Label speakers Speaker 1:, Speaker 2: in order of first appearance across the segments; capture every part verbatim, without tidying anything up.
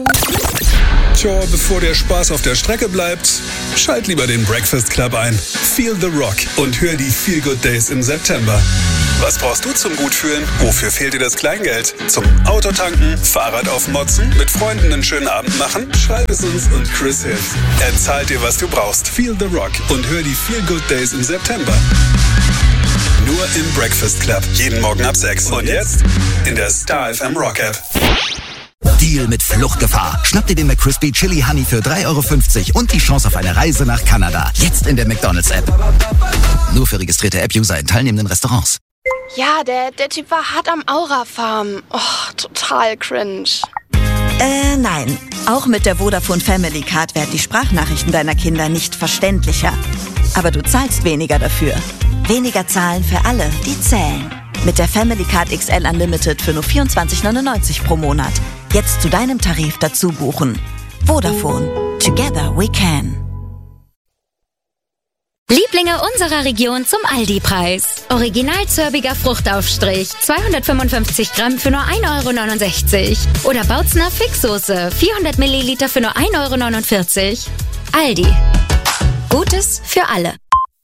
Speaker 1: Tja, bevor der Spaß auf der Strecke bleibt, schalt lieber den Breakfast Club ein. Feel the Rock und hör die Feel Good Days im September. Was brauchst du zum Gutfühlen? Wofür fehlt dir das Kleingeld? Zum Autotanken, Fahrrad aufmotzen, mit Freunden einen schönen Abend machen? Schreib es uns und Chris hilft. Er zahlt dir, was du brauchst. Feel the Rock und hör die Feel Good Days im September. Nur im Breakfast Club. Jeden Morgen ab sechs. Und jetzt in der Star F M Rock App.
Speaker 2: Deal mit Fluchtgefahr. Schnapp dir den McCrispy Chili Honey für drei Euro fünfzig und die Chance auf eine Reise nach Kanada. Jetzt in der McDonald's-App. Nur für registrierte App-User in teilnehmenden Restaurants.
Speaker 3: Ja, der, der Typ war hart am Aura-Farm. Oh, total cringe.
Speaker 4: Äh, nein. Auch mit der Vodafone Family Card werden die Sprachnachrichten deiner Kinder nicht verständlicher. Aber du zahlst weniger dafür. Weniger zahlen für alle, die zählen. Mit der Family Card X L Unlimited für nur vierundzwanzig neunundneunzig pro Monat. Jetzt zu deinem Tarif dazu buchen. Vodafone. Together we can.
Speaker 5: Lieblinge unserer Region zum Aldi-Preis. Original zörbiger Fruchtaufstrich, zweihundertfünfundfünfzig Gramm für nur ein Euro neunundsechzig. Oder Bautzner Fixsoße, vierhundert Milliliter für nur ein Euro neunundvierzig. Aldi. Gutes für alle.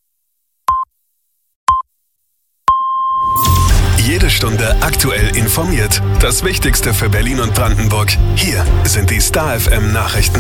Speaker 1: Jede Stunde aktuell informiert. Das Wichtigste für Berlin und Brandenburg. Hier sind die Star F M Nachrichten.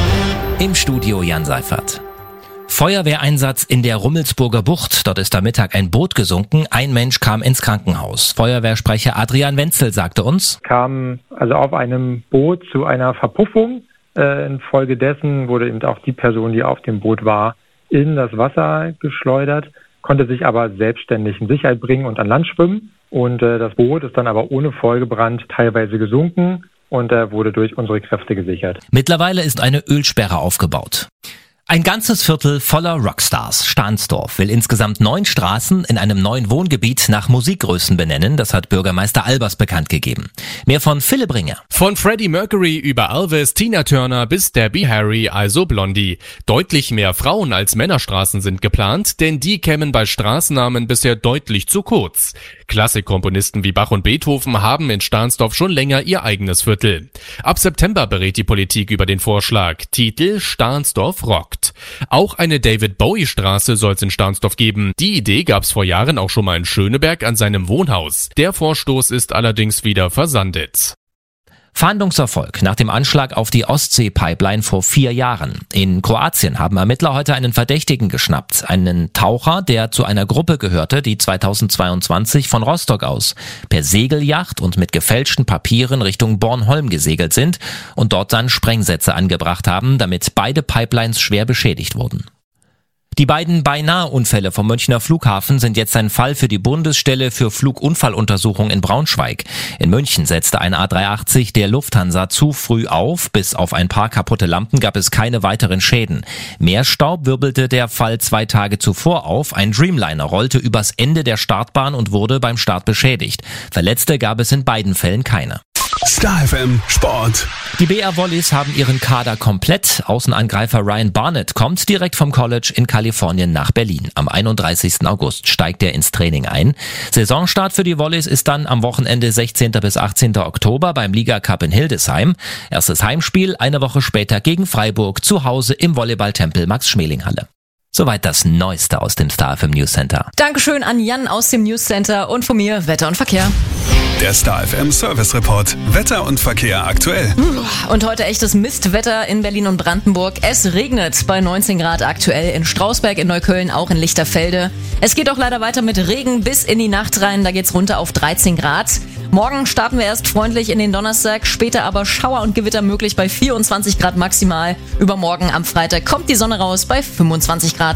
Speaker 6: Im Studio Jan Seifert. Feuerwehreinsatz in der Rummelsburger Bucht. Dort ist am Mittag ein Boot gesunken. Ein Mensch kam ins Krankenhaus. Feuerwehrsprecher Adrian Wenzel sagte uns:
Speaker 7: Kam also auf einem Boot zu einer Verpuffung. Äh, infolgedessen wurde eben auch die Person, die auf dem Boot war, in das Wasser geschleudert, konnte sich aber selbstständig in Sicherheit bringen und an Land schwimmen. Und äh, das Boot ist dann aber ohne Folgebrand teilweise gesunken und äh, wurde durch unsere Kräfte gesichert.
Speaker 6: Mittlerweile ist eine Ölsperre aufgebaut. Ein ganzes Viertel voller Rockstars. Stahnsdorf will insgesamt neun Straßen in einem neuen Wohngebiet nach Musikgrößen benennen. Das hat Bürgermeister Albers bekannt gegeben. Mehr von Philipp Bringer.
Speaker 8: Von Freddie Mercury über Elvis, Tina Turner bis Debbie Harry, also Blondie. Deutlich mehr Frauen- als Männerstraßen sind geplant, denn die kämen bei Straßennamen bisher deutlich zu kurz. Klassikkomponisten wie Bach und Beethoven haben in Stahnsdorf schon länger ihr eigenes Viertel. Ab September berät die Politik über den Vorschlag. Titel: Stahnsdorf rockt. Auch eine David-Bowie-Straße soll es in Stahnsdorf geben. Die Idee gab es vor Jahren auch schon mal in Schöneberg an seinem Wohnhaus. Der Vorstoß ist allerdings wieder versandet.
Speaker 6: Fahndungserfolg nach dem Anschlag auf die Ostsee-Pipeline vor vier Jahren. In Kroatien haben Ermittler heute einen Verdächtigen geschnappt. Einen Taucher, der zu einer Gruppe gehörte, die zweitausendzweiundzwanzig von Rostock aus per Segelyacht und mit gefälschten Papieren Richtung Bornholm gesegelt sind und dort dann Sprengsätze angebracht haben, damit beide Pipelines schwer beschädigt wurden. Die beiden Beinahe-Unfälle vom Münchner Flughafen sind jetzt ein Fall für die Bundesstelle für Flugunfalluntersuchung in Braunschweig. In München setzte ein A drei achtzig der Lufthansa zu früh auf. Bis auf ein paar kaputte Lampen gab es keine weiteren Schäden. Mehr Staub wirbelte der Fall zwei Tage zuvor auf. Ein Dreamliner rollte übers Ende der Startbahn und wurde beim Start beschädigt. Verletzte gab es in beiden Fällen keine.
Speaker 1: Star F M Sport.
Speaker 6: Die B R Volleys haben ihren Kader komplett. Außenangreifer Ryan Barnett kommt direkt vom College in Kalifornien nach Berlin. Am einunddreißigsten August steigt er ins Training ein. Saisonstart für die Volleys ist dann am Wochenende sechzehnten bis achtzehnten Oktober beim Liga Cup in Hildesheim. Erstes Heimspiel eine Woche später gegen Freiburg zu Hause im Volleyballtempel Max-Schmeling-Halle. Soweit das Neueste aus dem Star F M News Center.
Speaker 9: Dankeschön an Jan aus dem News Center und von mir Wetter und Verkehr.
Speaker 1: Der Star F M Service Report. Wetter und Verkehr aktuell.
Speaker 9: Und heute echtes Mistwetter in Berlin und Brandenburg. Es regnet bei neunzehn Grad aktuell in Strausberg, in Neukölln, auch in Lichterfelde. Es geht auch leider weiter mit Regen bis in die Nacht rein. Da geht's runter auf dreizehn Grad. Morgen starten wir erst freundlich in den Donnerstag, später aber Schauer und Gewitter möglich bei vierundzwanzig Grad maximal. Übermorgen am Freitag kommt die Sonne raus bei fünfundzwanzig Grad.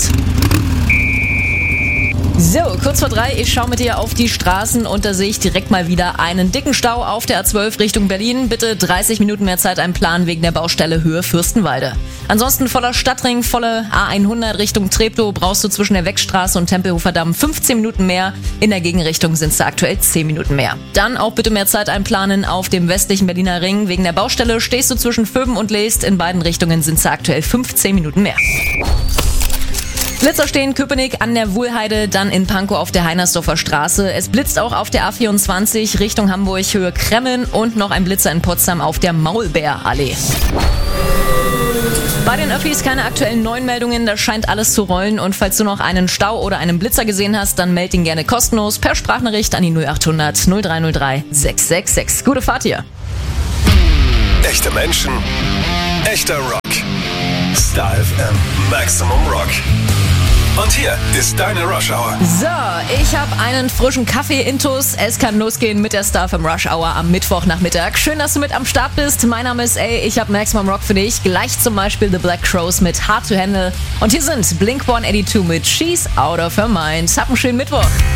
Speaker 9: So, kurz vor drei, ich schaue mit dir auf die Straßen und da sehe ich direkt mal wieder einen dicken Stau auf der A zwölf Richtung Berlin. Bitte dreißig Minuten mehr Zeit einplanen wegen der Baustelle Höhe Fürstenwalde. Ansonsten voller Stadtring, volle A hundert Richtung Treptow brauchst du zwischen der Weckstraße und Tempelhofer Damm fünfzehn Minuten mehr. In der Gegenrichtung sind es aktuell zehn Minuten mehr. Dann auch bitte mehr Zeit einplanen auf dem westlichen Berliner Ring. Wegen der Baustelle stehst du zwischen Vöben und Leest. In beiden Richtungen sind es aktuell fünfzehn Minuten mehr. Blitzer stehen Köpenick an der Wuhlheide, dann in Pankow auf der Heinersdorfer Straße. Es blitzt auch auf der A vierundzwanzig Richtung Hamburg, Höhe Kremmen und noch ein Blitzer in Potsdam auf der Maulbeerallee. Bei den Öffis keine aktuellen neuen Meldungen, da scheint alles zu rollen. Und falls du noch einen Stau oder einen Blitzer gesehen hast, dann meld ihn gerne kostenlos per Sprachnachricht an die null achthundert null drei null drei sechs sechs sechs. Gute Fahrt hier.
Speaker 1: Echte Menschen, echter Rock. Star F M Maximum Rock. Und hier ist deine Rush Hour.
Speaker 9: So, ich habe einen frischen Kaffee-Intus. Es kann losgehen mit der Star F M Rush Hour am Mittwochnachmittag. Schön, dass du mit am Start bist. Mein Name ist A. Ich habe Maximum Rock für dich. Gleich zum Beispiel The Black Crowes mit Hard to Handle. Und hier sind Blink one eighty-two mit She's Out of Her Mind. Hab einen schönen Mittwoch.